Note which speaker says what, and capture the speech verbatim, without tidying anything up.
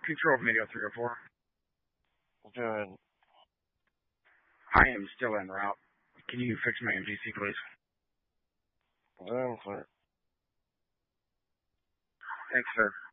Speaker 1: Control Radio three oh four.
Speaker 2: Go ahead.
Speaker 1: I am still en route. Can you fix my M G C, please?
Speaker 2: I'm clear.
Speaker 1: Thanks, sir.